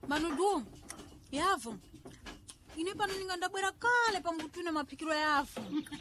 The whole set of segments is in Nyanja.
Manudu, yavu. Ine pano ninga ndabwera kale pambutune mapikiro yavu.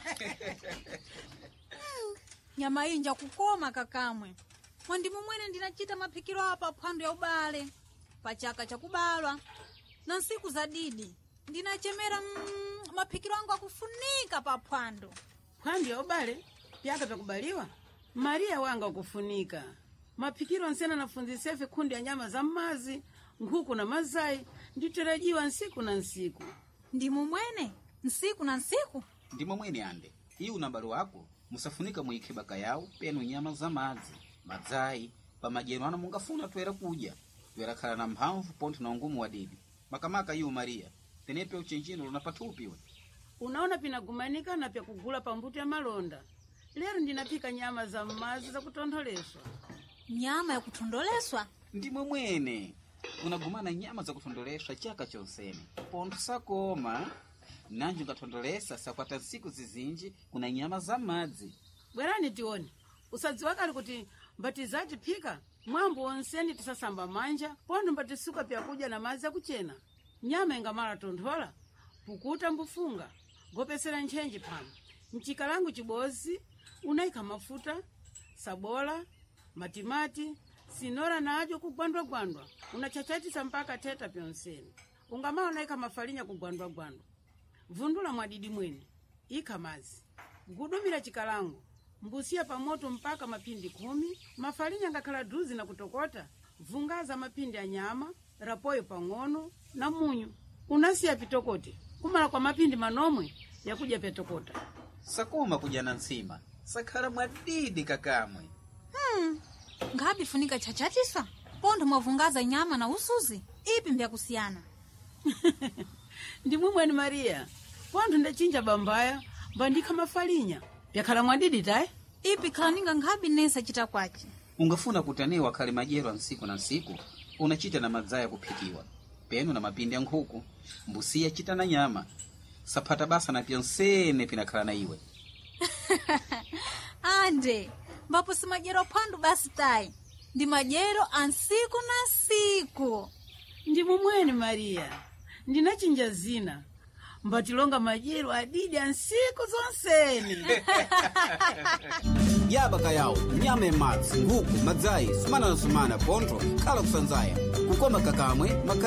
Nyama inja kukoma kakamwe. Mwandimu mwene ndinachita mapikiro hapa phwando ya ubale. Pachaka cha kubalwa. Na siku za didi. Ndinachemera mapikiro angu akufunika pa phwando. Phwando ya ubale? Pyaka pakubaliwa? Maria wanga ukufunika. Mapikiro nsena nafunzisefe kundi ya nyama za mazi, nkhuku na mazai, nditarajiwa nsiku na nsiku. Ndimu mwene? Nsiku na nsiku? Ndimu mwene ande. Hii unabalo wako, musafunika muikibaka yao, penu nyama za mazi, mazai, pamajeno ana mungafuna tuwera kuja. Tuwera kala na mhamvu pontu na ungumu wa didi. Makamaka yu Maria, tenepe uchenjino unapatupiwe. Unaona pinagumanika na pya kugula pambuto ya malonda. Lero ndinapika nyama za mazi za kutondoleswa. Nyama ya kutondoleswa? Ndimu mwene. Unagumana nyama za kutondoleswa chaka chonsene. Pontu sakoma. Nanju ngatondolesa sakwata siku zizinji kuna nyama za mazi. Bwerani tione. Usadzi wakali kuti mbatizati pika. Mwambo onseni tisasamba manja. Pondu mbatisuka pya kuja na mazi ya kuchena. Nyama ingamara tondola. Pukuta mbufunga. Gopesera nchenji pano. Mchikalangu chibozi. Unaika mafuta. Sabola. Matimati. Sinora na ajo kugwandwa. Unachachatisa mpaka teta pyonseni. Ungamao unaika mafalinya kugwandwa. Vundula mwadidi mwene. Ika mazi. Gudumira chikalangu. Mbusia pamoto mpaka mapindi 10. Mafalinya ngakala duzi na kutokota. Vungaza mapindi ya nyama. Rapoyo pangono. Na munyu. Unasia pitokote. Kumala kwa mapindi manomwe ya kuja petokota. Sakoma kujana nsima. Sakara mwadidi kakamwe. Ngapi funika chachatiswa? Pondo mwavungaza nyama na usuzi. Ipi mbya kusiana? Ndimu mwene Maria. Pondo ndachinja bambaya. Bandika mafalinya. Yakala mwadidi tae? Ipi kalaninga ngapi nesa chita kwachi? Ungafuna kutanewa kali majero nsiku na nsiku. Unachita na mazaya kupikiwa. Penu na mapindi ya nkhuku. Mbusia chita na nyama. Sapata basa na pyonsene pinakala na iwe. Ande. Mbapo si majero pandu basi tai. Ndi majero ansiku na siku. Ndimu mwene Maria. Ndinachinja zina. Mbatilonga majero adidi ansiku zonseni. Yabaka yao, nyama ya mazi, nguku, mazai, sumana na sumana, ponto, kala kusanzaya. Kukoma kakamwe,